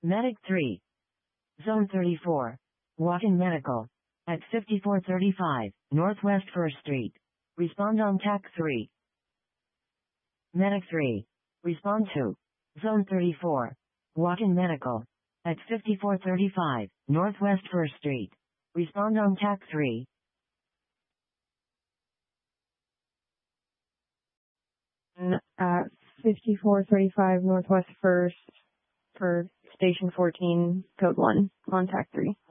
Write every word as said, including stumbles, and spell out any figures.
Medic three. Zone thirty-four. Walk-in medical. At fifty-four thirty-five, Northwest first Street. Respond on T A C three. Medic three. Respond to. Zone thirty-four. Walk-in medical. At fifty-four thirty-five, Northwest first Street. Respond on T A C three. At fifty-four thirty-five Northwest first for Station fourteen, Code one, on T A C three.